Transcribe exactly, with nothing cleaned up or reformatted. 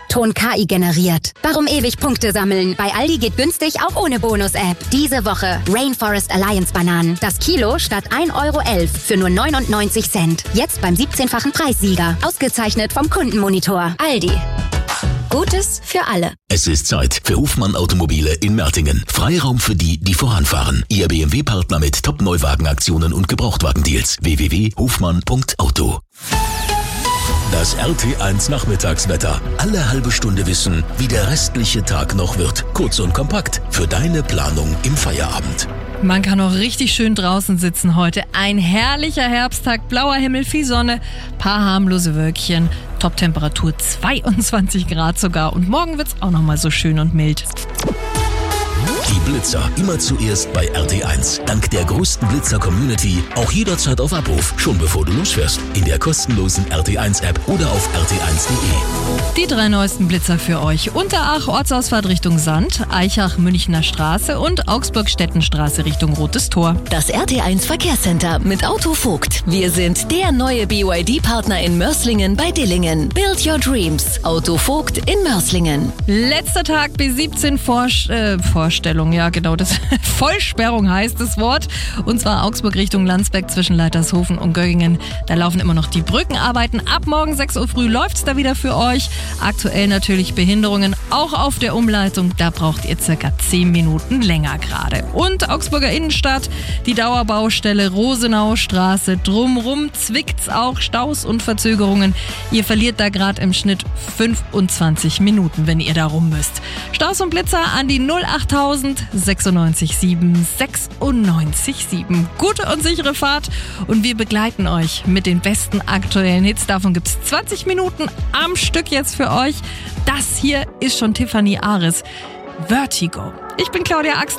Ton-K I generiert. Warum ewig Punkte sammeln? Bei Aldi geht günstig auch ohne Bonus-App. Diese Woche Rainforest Alliance Bananen. Das Kilo statt ein Euro elf für nur neunundneunzig Cent. Jetzt beim siebzehnfachen Preissieger. Ausgezeichnet vom Kundenmonitor. Aldi. Gutes für alle. Es ist Zeit für Hofmann Automobile in Mertingen. Freiraum für die, die voranfahren. Ihr B M W-Partner mit Top-Neuwagenaktionen und Gebrauchtwagendeals. w w w punkt hofmann punkt auto. Das R T eins Nachmittagswetter. Alle halbe Stunde wissen, wie der restliche Tag noch wird. Kurz und kompakt für deine Planung im Feierabend. Man kann auch richtig schön draußen sitzen heute. Ein herrlicher Herbsttag, blauer Himmel, viel Sonne, paar harmlose Wölkchen, Top-Temperatur zweiundzwanzig Grad sogar. Und morgen wird's auch nochmal so schön und mild. Die Blitzer immer zuerst bei R T eins. Dank der größten Blitzer-Community auch jederzeit auf Abruf, schon bevor du losfährst. In der kostenlosen R T eins App oder auf r t eins punkt d e. Die drei neuesten Blitzer für euch. Unterach Ortsausfahrt Richtung Sand, Eichach Münchner Straße und Augsburg-Stettenstraße Richtung Rotes Tor. Das R T eins Verkehrscenter mit Autovogt. Wir sind der neue B Y D-Partner in Mörslingen bei Dillingen. Build your dreams. Autovogt in Mörslingen. Letzter Tag B siebzehn Vor- äh, Vorstellung. Ja, genau, das Vollsperrung heißt das Wort. Und zwar Augsburg Richtung Landsberg zwischen Leitershofen und Göggingen. Da laufen immer noch die Brückenarbeiten. Ab morgen sechs Uhr früh läuft's da wieder für euch. Aktuell natürlich Behinderungen, auch auf der Umleitung. Da braucht ihr circa zehn Minuten länger gerade. Und Augsburger Innenstadt, die Dauerbaustelle Rosenaustraße. Drumrum zwickt's auch, Staus und Verzögerungen. Ihr verliert da gerade im Schnitt fünfundzwanzig Minuten, wenn ihr da rum müsst. Staus und Blitzer an die null achttausend sechsundneunzig sieben sechsundneunzig sieben. Gute und sichere Fahrt und wir begleiten euch mit den besten aktuellen Hits. Davon gibt's zwanzig Minuten am Stück jetzt für euch. Das hier ist schon Tiffany Ares. Vertigo. Ich bin Claudia Axel.